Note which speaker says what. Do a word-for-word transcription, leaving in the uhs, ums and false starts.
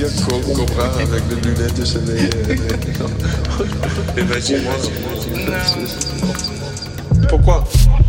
Speaker 1: bien Co- Cobra avec des lunettes de soleil. euh, Et vas-y, moi. Pourquoi?